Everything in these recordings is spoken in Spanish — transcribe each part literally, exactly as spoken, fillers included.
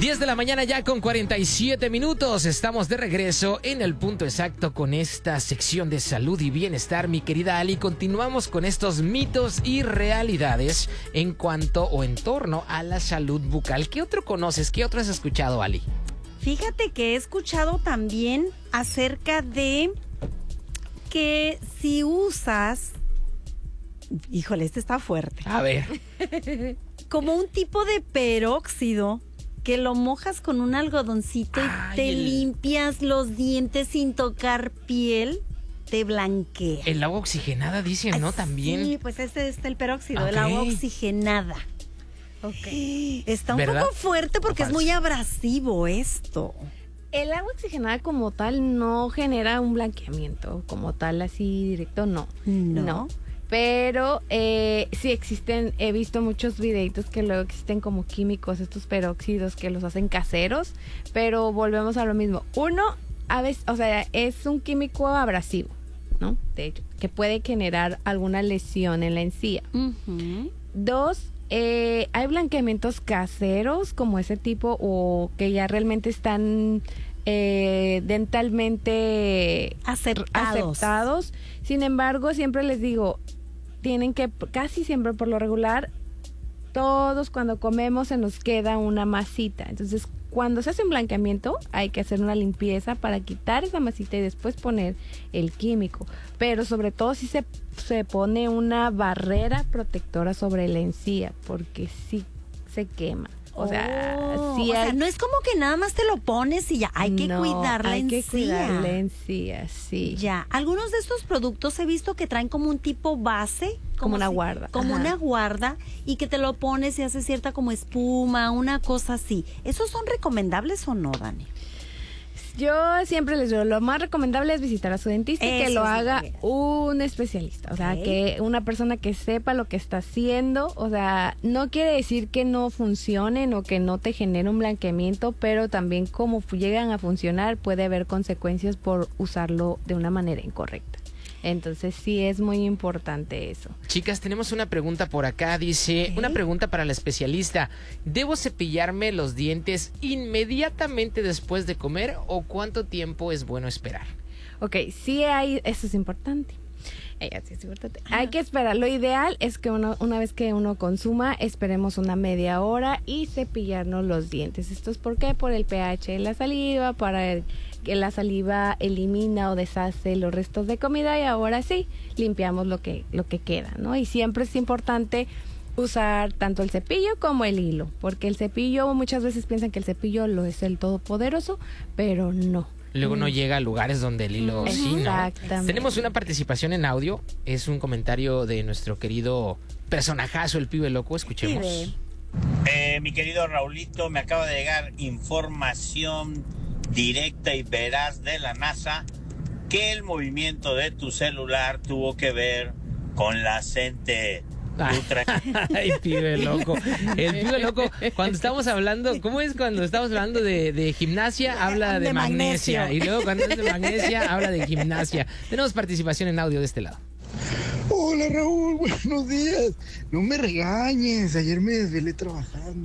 diez de la mañana ya con cuarenta y siete minutos. Estamos de regreso en el punto exacto con esta sección de salud y bienestar, mi querida Ali. Continuamos con estos mitos y realidades en cuanto o en torno a la salud bucal. ¿Qué otro conoces? ¿Qué otro has escuchado, Ali? Fíjate que he escuchado también acerca de que si usas... Híjole, este está fuerte. A ver. Como un tipo de peróxido que lo mojas con un algodoncito y Ay, te el... limpias los dientes sin tocar piel, te blanquea. El agua oxigenada dicen, ¿no? También. Sí, pues este es el peróxido, Okay. el agua oxigenada. Okay. Está un ¿verdad? poco fuerte porque es muy abrasivo esto. El agua oxigenada como tal no genera un blanqueamiento, como tal así directo, no. No. No. Pero eh, sí existen, he visto muchos videitos que luego existen como químicos, estos peróxidos que los hacen caseros, pero volvemos a lo mismo. Uno, a veces, o sea, es un químico abrasivo, ¿no? De hecho, que puede generar alguna lesión en la encía. Uh-huh. Dos, eh, hay blanqueamientos caseros como ese tipo o que ya realmente están eh, dentalmente Aceptados. aceptados. Sin embargo, siempre les digo, tienen que, casi siempre por lo regular, todos cuando comemos se nos queda una masita. Entonces, cuando se hace un blanqueamiento, hay que hacer una limpieza para quitar esa masita y después poner el químico. Pero sobre todo si se, se pone una barrera protectora sobre la encía, porque sí se quema. O sea, Oh, sí o hay, sea, no es como que nada más te lo pones y ya, hay que no, cuidar la hay encía. que cuidar la encía, sí. Ya, algunos de estos productos he visto que traen como un tipo base. Como una si- guarda. Como Ajá. una guarda y que te lo pones y hace cierta como espuma, una cosa así. ¿Esos son recomendables o no, Dani? Yo siempre les digo, lo más recomendable es visitar a su dentista y que Eso lo sí, haga bien. un especialista. O sea, Ok. que una persona que sepa lo que está haciendo. O sea, no quiere decir que no funcionen o que no te genere un blanqueamiento, pero también como fu- llegan a funcionar puede haber consecuencias por usarlo de una manera incorrecta. Entonces sí es muy importante eso. Chicas, tenemos una pregunta por acá. Dice, Ok. una pregunta para la especialista. ¿Debo cepillarme los dientes inmediatamente después de comer o cuánto tiempo es bueno esperar? Ok, sí hay, eso es importante. Eh, sí es importante. Hay que esperar. Lo ideal es que uno, una vez que uno consuma, esperemos una media hora y cepillarnos los dientes. ¿Esto es por qué? Por el pH de la saliva, para el- que la saliva elimina o deshace los restos de comida y ahora sí, limpiamos lo que, lo que queda, ¿no? Y siempre es importante usar tanto el cepillo como el hilo, porque el cepillo, muchas veces piensan que el cepillo lo es el todopoderoso, pero no. Luego no llega a lugares donde el hilo sí, ¿no? Exactamente. Tenemos una participación en audio. Es un comentario de nuestro querido personajazo, el pibe loco. Escuchemos. Pibe. Eh, mi querido Raulito, me acaba de llegar información directa y veraz de la NASA que el movimiento de tu celular tuvo que ver con la Cente Ultra. Ay, pibe loco. El pibe loco, cuando estamos hablando, ¿cómo es cuando estamos hablando de, de gimnasia? Habla de, De magnesia. magnesio. Y luego cuando es de magnesia, habla de gimnasia. Tenemos participación en audio de este lado. Hola Raúl, buenos días. No me regañes, ayer me desvelé trabajando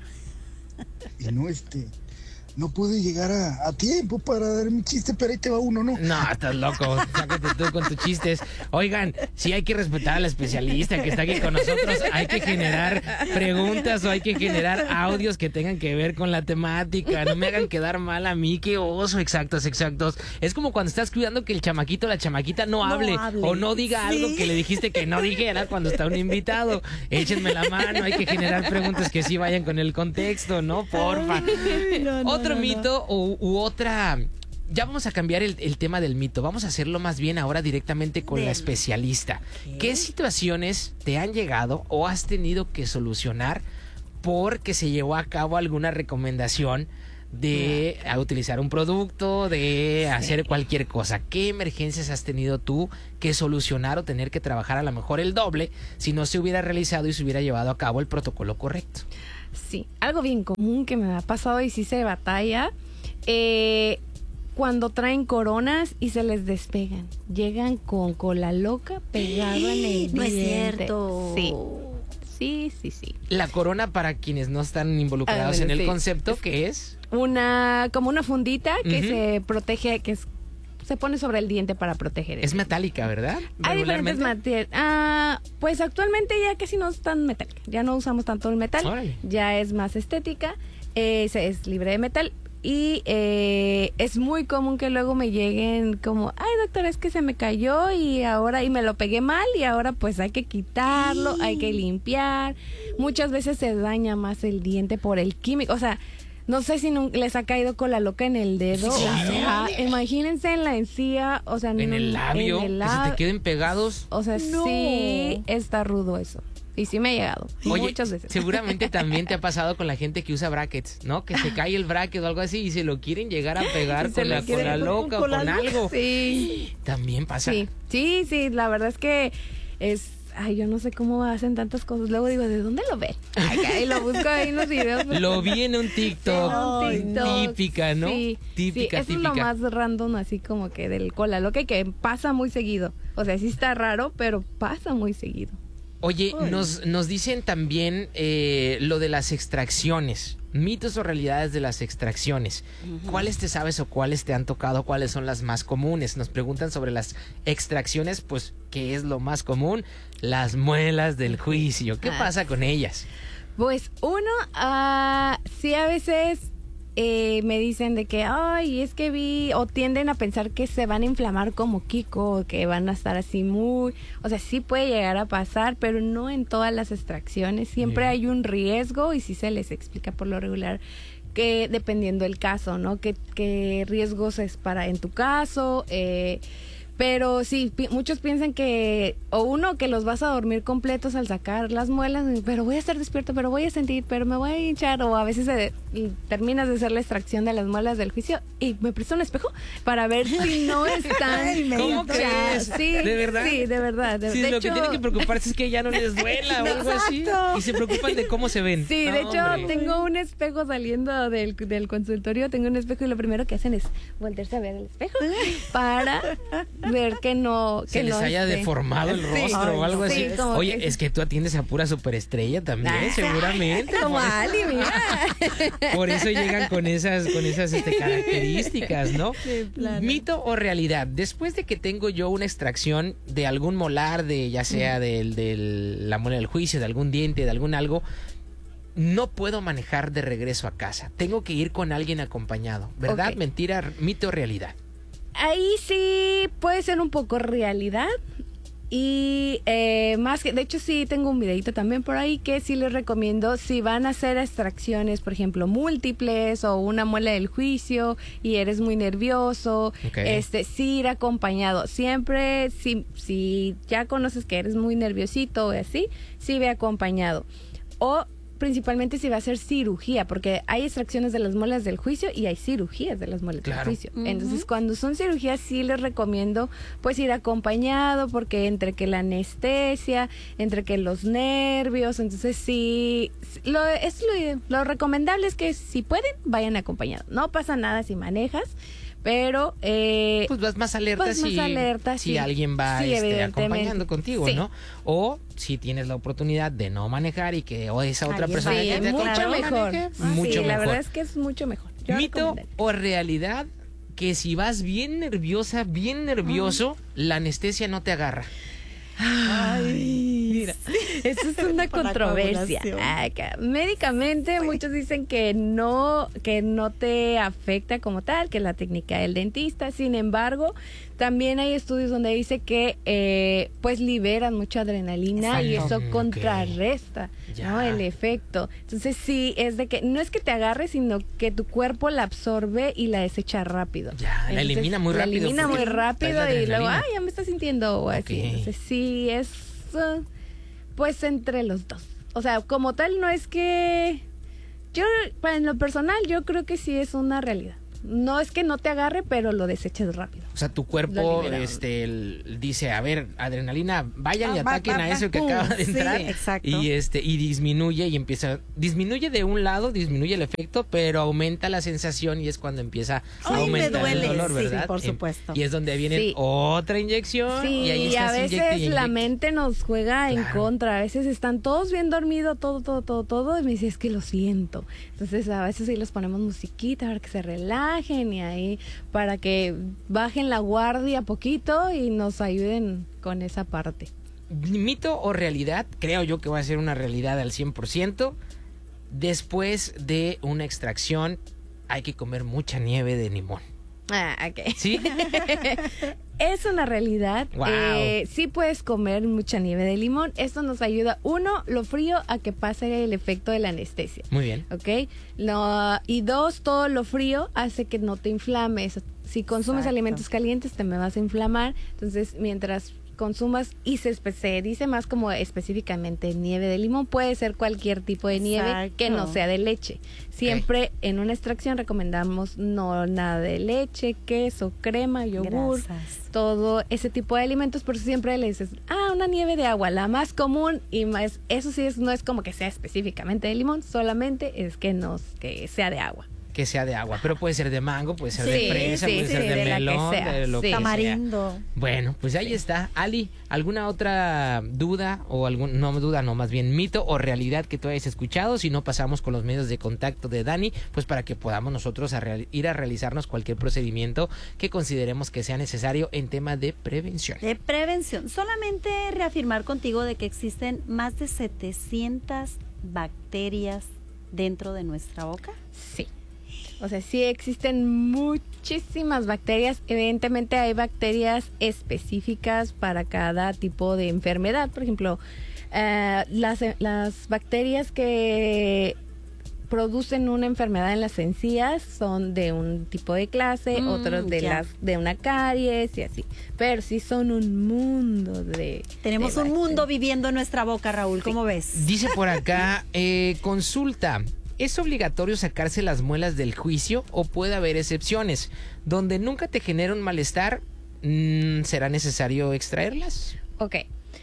y, y no este, no pude llegar a, a tiempo para dar mi chiste, pero ahí te va uno, ¿no? No, estás loco. Sácate tú con tus chistes. Oigan, sí hay que respetar al especialista que está aquí con nosotros. Hay que generar preguntas o hay que generar audios que tengan que ver con la temática. No me hagan quedar mal a mí. Qué oso. Exactos, exactos. Es como cuando estás cuidando que el chamaquito o la chamaquita no No hable, hable. o no diga Sí. algo que le dijiste que no dijera cuando está un invitado. Échenme la mano. Hay que generar preguntas que sí vayan con el contexto, ¿no? Porfa. No, no, Otro no, no. mito u, u otra... Ya vamos a cambiar el, el tema del mito. Vamos a hacerlo más bien ahora directamente con Del- la especialista. Ok. ¿Qué situaciones te han llegado o has tenido que solucionar porque se llevó a cabo alguna recomendación de a utilizar un producto, de hacer cualquier cosa? ¿Qué emergencias has tenido tú que solucionar o tener que trabajar a lo mejor el doble si no se hubiera realizado y se hubiera llevado a cabo el protocolo correcto? Sí, algo bien común que me ha pasado y sí se batalla, eh, cuando traen coronas y se les despegan, llegan con cola loca pegado en el No es diente. cierto. Sí, Sí, sí, sí. La corona, para quienes no están involucrados Ah, bueno, en el sí. concepto, ¿qué es? Una, como una fundita que Ujú. se protege, que es- se pone sobre el diente para proteger. el Es diente. metálica, ¿verdad? Hay diferentes Regularmente. materiales. Ah, pues actualmente ya casi no es tan metálica. Ya no usamos tanto el metal. Órale. Ya es más estética. eh, se- es libre de metal. Y eh, es muy común que luego me lleguen como, ay doctora, es que se me cayó y ahora, y me lo pegué mal y ahora pues hay que quitarlo, hay que limpiar. Muchas veces se daña más el diente por el químico. O sea, no sé si nun- les ha caído cola loca en el dedo. Sí, O claro. sea, imagínense en la encía, o sea, En no- el labio, en el que se lab- te queden pegados. O sea, No. sí está rudo eso. Y sí me ha llegado. Oye, muchas veces. seguramente también te ha pasado con la gente que usa brackets, ¿no? Que se cae el bracket o algo así y se lo quieren llegar a pegar Se con lo la quieren cola con- loca o con con algo. algo. Sí. También pasa. Sí, sí, sí, la verdad es que es, ay, yo no sé cómo hacen tantas cosas. Luego digo, ¿de dónde lo ven? Ay, y lo busco ahí en los videos. Lo vi en un TikTok. En un TikTok. Típica, ¿no? Sí, Típica, sí, eso típica. es lo más random, así como que del cola loca, y que pasa muy seguido. O sea, sí está raro, pero pasa muy seguido. Oye, nos, nos dicen también eh, lo de las extracciones. Mitos o realidades de las extracciones. ¿Cuáles te sabes o cuáles te han tocado? ¿Cuáles son las más comunes? Nos preguntan sobre las extracciones, pues, ¿qué es lo más común? Las muelas del juicio. ¿Qué Ah. pasa con ellas? Pues uno, ah, sí a veces eh, me dicen de que, ay, es que vi, o tienden a pensar que se van a inflamar como Kiko, o que van a estar así muy, o sea, sí puede llegar a pasar, pero no en todas las extracciones, siempre Bien. hay un riesgo y sí se les explica por lo regular que dependiendo del caso, ¿no? ¿Qué, qué riesgos es para en tu caso? Eh, pero sí, pi- muchos piensan que, o uno, que los vas a dormir completos al sacar las muelas, pero voy a estar despierto, pero voy a sentir, pero me voy a hinchar, o a veces se- y terminas de hacer la extracción de las muelas del juicio y me presto un espejo para ver si no están Ay, me ¿Cómo hinchadas. crees? Sí, ¿De verdad? Sí, de verdad. De, Sí, de lo hecho, que tienen que preocuparse es que ya no les duela o algo así. Exacto. Y se preocupan de cómo se ven. Sí, de No, hecho hombre. tengo un espejo saliendo del, del consultorio, tengo un espejo y lo primero que hacen es voltearse a ver el espejo para ver que no que Se les no haya esté- deformado el Sí. rostro o algo Sí, así. como Oye, que- es que tú atiendes a pura superestrella también, Ah, seguramente. como Por eso- Ali, mira. Por eso llegan con esas, con esas este, características, ¿no? Sí, claro. Mito o realidad. Después de que tengo yo una extracción de algún molar, de ya sea del, del- la muela del juicio, de algún diente, de algún algo, no puedo manejar de regreso a casa. Tengo que ir con alguien acompañado. ¿Verdad? Ok. Mentira, mito o realidad. Ahí sí puede ser un poco realidad. Y eh, más que, de hecho sí tengo un videito también por ahí que sí les recomiendo si van a hacer extracciones, por ejemplo, múltiples o una muela del juicio y eres muy nervioso, Ok. este sí ir acompañado. Siempre, si, si ya conoces que eres muy nerviosito o así, sí ve acompañado. O principalmente si va a ser cirugía, porque hay extracciones de las muelas del juicio y hay cirugías de las muelas Claro. del juicio. Entonces, cuando son cirugías, sí les recomiendo pues ir acompañado, porque entre que la anestesia, entre que los nervios, entonces sí, lo, es lo, lo recomendable es que si pueden, vayan acompañados. No pasa nada si manejas, pero eh, Pues vas más alerta vas más si, alerta, si sí. alguien va Sí, este, evidentemente. acompañando contigo, Sí. ¿no? O si tienes la oportunidad de no manejar y que o esa otra Alguien persona vaya, que te mucho acompañe, mejor. maneje, Sí, mucho la mejor. verdad es que es mucho mejor. Yo Mito recomendaría. o realidad que si vas bien nerviosa, bien nervioso, la anestesia no te agarra. Ay, Mira, eso es una Por la controversia. coagulación. Acá, médicamente muchos dicen que no, que no te afecta como tal, que es la técnica del dentista. Sin embargo, también hay estudios donde dice que eh, pues liberan mucha adrenalina y Exacto. eso Mm, contrarresta, Ya. ¿no? El efecto. Entonces sí, es de que no es que te agarre, sino que tu cuerpo la absorbe y la desecha rápido. Ya, la Entonces, elimina muy la rápido elimina porque muy traes rápido la y luego, adrenalina. ah, ya me está sintiendo o así. Ok. Entonces sí, es uh, pues entre los dos. O sea, como tal no es que yo, para en lo personal, yo creo que sí es una realidad. No es que no te agarre, pero lo deseches rápido. O sea, tu cuerpo Lo libera. este el- dice, a ver, adrenalina, vayan y Ah, va, ataquen va, a va, eso que pum. acaba de Sí, entrar. exacto. Y este y disminuye y empieza, disminuye de un lado, disminuye el efecto, pero aumenta la sensación y es cuando empieza Ay, a me aumentar duele, el dolor, sí, ¿verdad? por Em, supuesto. Y es donde viene Sí. otra inyección Sí, y ahí y a estás veces inyecte y la inyecte. mente nos juega en Claro. contra. A veces están todos bien dormidos, todo, todo, todo, todo. Y me dice, es que lo siento. Entonces a veces ahí les ponemos musiquita para que se relajen y ahí para que bajen la guardia poquito y nos ayuden con esa parte. ¿Mito o realidad? Creo yo que va a ser una realidad al cien por ciento. Después de una extracción hay que comer mucha nieve de limón. Ah, ok. ¿Sí? Es una realidad. Wow. Eh, sí puedes comer mucha nieve de limón. Esto nos ayuda, uno, lo frío, a que pase el efecto de la anestesia. Muy bien. ¿Ok? Lo- y dos, todo lo frío hace que no te inflames. Si consumes Exacto. alimentos calientes, te me vas a inflamar. Entonces, mientras consumas, y se, espe- se dice más como específicamente nieve de limón, puede ser cualquier tipo de nieve Exacto. que no sea de leche. Siempre en una extracción recomendamos no nada de leche, queso, crema, yogur, Grasas. todo ese tipo de alimentos, por eso siempre le dices, ah, una nieve de agua, la más común y más, eso sí es, no es como que sea específicamente de limón, solamente es que no, que sea de agua. Que sea de agua, pero puede ser de mango, puede ser de Sí, fresa, sí, puede sí, ser de, de la que melón, sea, de lo sí. que sea. Tamarindo. Bueno, pues ahí está. Ali, ¿alguna otra duda o algún, no duda, no, más bien mito o realidad que tú hayas escuchado? Si no, pasamos con los medios de contacto de Dani, pues para que podamos nosotros a real- ir a realizarnos cualquier procedimiento que consideremos que sea necesario en tema de prevención. De prevención. Solamente reafirmar contigo de que existen más de setecientas bacterias dentro de nuestra boca. Sí. O sea, sí existen muchísimas bacterias. Evidentemente hay bacterias específicas para cada tipo de enfermedad. Por ejemplo, eh, las, las bacterias que producen una enfermedad en las encías son de un tipo de clase, Mm, otros de ya. las de una caries y así. Pero sí son un mundo de... Tenemos de un mundo bacterias. viviendo en nuestra boca, Raúl. ¿Cómo ves? Dice por acá, eh, consulta. ¿Es obligatorio sacarse las muelas del juicio o puede haber excepciones? Donde nunca te genera un malestar, mm, ¿será necesario extraerlas? Ok.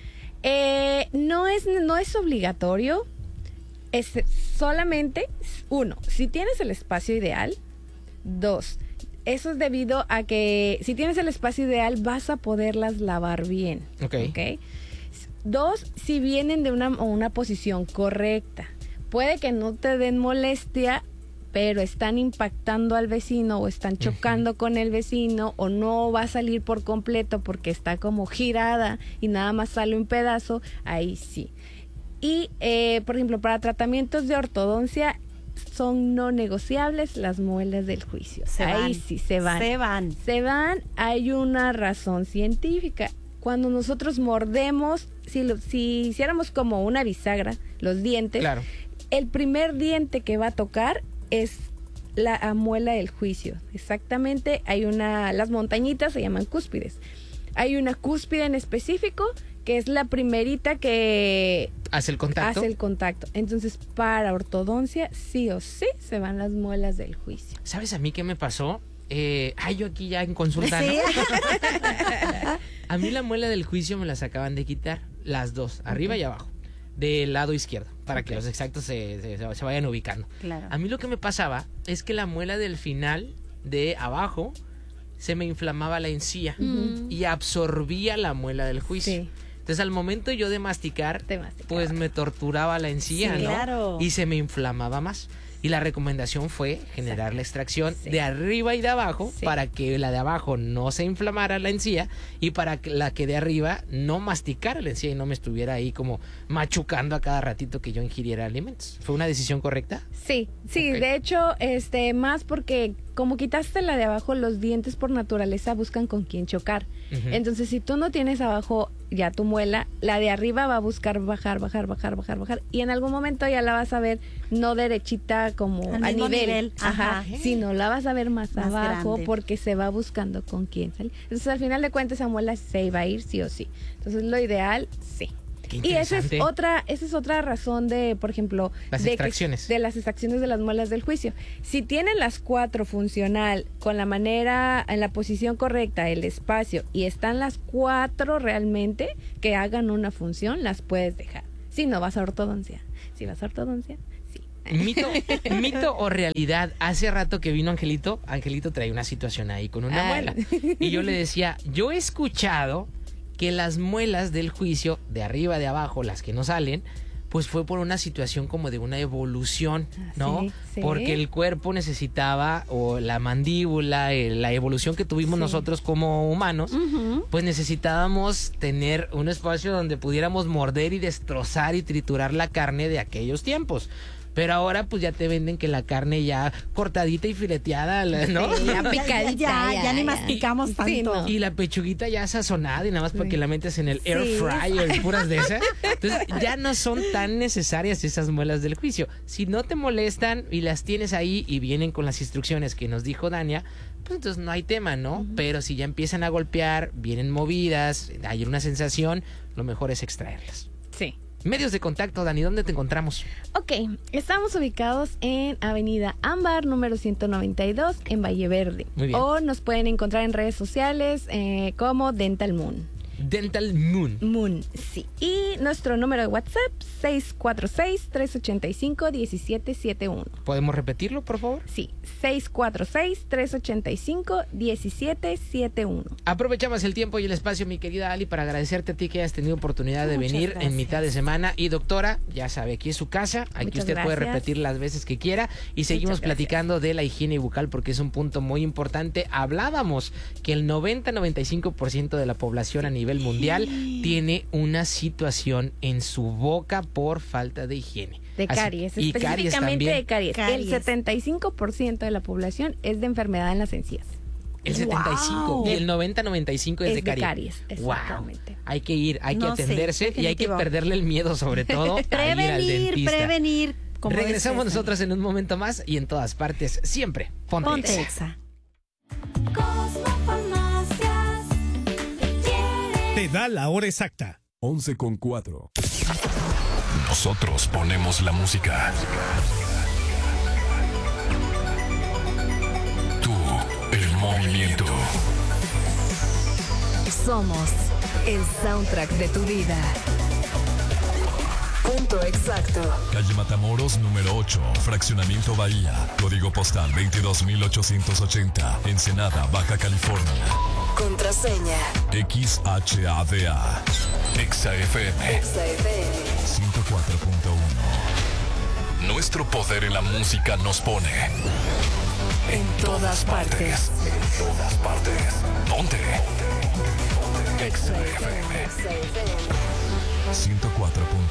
Eh, no es, no es obligatorio. Es solamente, uno, si tienes el espacio ideal. Dos, eso es debido a que si tienes el espacio ideal vas a poderlas lavar bien. Ok. ¿Ok? Dos, si vienen de una, una posición correcta. Puede que no te den molestia, pero están impactando al vecino o están chocando con el vecino o no va a salir por completo porque está como girada y nada más sale un pedazo, ahí sí. Y, eh, por ejemplo, para tratamientos de ortodoncia son no negociables las muelas del juicio. Se ahí van. sí se van. Se van. Se van, hay una razón científica. Cuando nosotros mordemos, si, lo- si hiciéramos como una bisagra, los dientes, Claro. el primer diente que va a tocar es la muela del juicio. Exactamente, hay una, las montañitas se llaman cúspides. Hay una cúspide en específico que es la primerita que ¿Hace el contacto? hace el contacto. Entonces, para ortodoncia, sí o sí se van las muelas del juicio. ¿Sabes a mí qué me pasó? Eh, ay, yo aquí ya en consulta, ¿no? Sí. A mí la muela del juicio me las acaban de quitar, las dos, arriba y abajo, del lado izquierdo, para que los exactos se, se- se vayan ubicando. Claro. A mí lo que me pasaba es que la muela del final, de abajo, se me inflamaba la encía Ujú. y absorbía la muela del juicio. Sí. Entonces al momento yo de masticar, Te masticaba. pues me torturaba la encía, Sí, ¿no? claro. Y se me inflamaba más. Y la recomendación fue generar la extracción Sí. de arriba y de abajo Sí. para que la de abajo no se inflamara la encía y para que la que de arriba no masticara la encía y no me estuviera ahí como machucando a cada ratito que yo ingiriera alimentos. ¿Fue una decisión correcta? Sí, sí, Ok. de hecho, este, más porque como quitaste la de abajo, los dientes por naturaleza buscan con quién chocar. Ujú. Entonces, si tú no tienes abajo ya tu muela, la de arriba va a buscar bajar, bajar, bajar, bajar, bajar. Y en algún momento ya la vas a ver no derechita como Al a mismo nivel, nivel, ajá, ajá. sino la vas a ver más, Más abajo grande. porque se va buscando con quién salir. Entonces, al final de cuentas, esa muela se iba a ir sí o sí. Entonces, lo ideal, sí. Qué Y esa es interesante. otra, esa es otra razón de, por ejemplo, Las de, que- extracciones. de las extracciones de las muelas del juicio. Si tienen las cuatro funcional, con la manera, en la posición correcta, el espacio, y están las cuatro realmente que hagan una función, las puedes dejar. Si no vas a ortodoncia. Si vas a ortodoncia, sí. ¿Mito, mito o realidad? Hace rato que vino Angelito, Angelito trae una situación ahí con una Ah. muela. Y yo le decía, yo he escuchado que las muelas del juicio, de arriba, de abajo, las que no salen, pues fue por una situación como de una evolución, ¿no? Sí, sí. Porque el cuerpo necesitaba, o la mandíbula, eh, la evolución que tuvimos Sí. nosotros como humanos, Ujú. pues necesitábamos tener un espacio donde pudiéramos morder y destrozar y triturar la carne de aquellos tiempos. Pero ahora pues ya te venden que la carne ya cortadita y fileteada, la- ¿no? Sí, ya Ya, picadita. ya, ya, ya ni masticamos Sí, tanto. no. Y la pechuguita ya sazonada y nada más porque Sí. la metes en el air Sí. fryer y puras de esas. Entonces ya no son tan necesarias esas muelas del juicio. Si no te molestan y las tienes ahí y vienen con las instrucciones que nos dijo Dania, pues entonces no hay tema, ¿no? Pero si ya empiezan a golpear, vienen movidas, hay una sensación, lo mejor es extraerlas. Sí. Medios de contacto, Dani, ¿dónde te encontramos? Ok, estamos ubicados en Avenida Ámbar, número ciento noventa y dos, en Valle Verde. Muy bien. O nos pueden encontrar en redes sociales eh, como Dental Moon. Dental Moon. Moon, sí. Y nuestro número de WhatsApp, seis cuatro seis, tres ocho cinco, uno siete siete uno. ¿Podemos repetirlo, por favor? Sí, seis cuatro seis, tres ocho cinco, uno siete siete uno. Aprovechamos el tiempo y el espacio, mi querida Ali, para agradecerte a ti que hayas tenido oportunidad de Muchas venir gracias. en mitad de semana. Y doctora, ya sabe, aquí es su casa, aquí Muchas usted puede gracias. repetir las veces que quiera. Y seguimos Muchas gracias. platicando de la higiene bucal porque es un punto muy importante. Hablábamos que el noventa a noventa y cinco por ciento de la población a nivel mundial tiene una situación en su boca por falta de higiene. De Así- caries, y caries específicamente también. de caries. Caries. El setenta y cinco por ciento de la población es de enfermedad en las encías. El setenta y cinco Wow. y el noventa a noventa y cinco es, Es de de caries. caries, Wow. exactamente. Hay que ir, hay que No, sí, atenderse y hay que definitivo. perderle el miedo, sobre todo, a ir al Prevenir, dentista. prevenir. como Regresamos dices, nosotros en un momento más y en todas partes, siempre. Ponte, Ponte Exa. Exa. Cosmofarmacias quiere. Te da la hora exacta. once con cuatro. Nosotros ponemos la música. Tú, el movimiento. Somos el soundtrack de tu vida. Punto exacto. Calle Matamoros, número ocho, Fraccionamiento Bahía. Código postal veintidós mil ochocientos ochenta. Ensenada, Baja California. Contraseña. X H A D A. Exa F M Exa F M. ciento cuatro punto uno. Nuestro poder en la música nos pone En todas partes. En todas partes. Ponte. Exa F M Exa F M. ciento cuatro punto uno.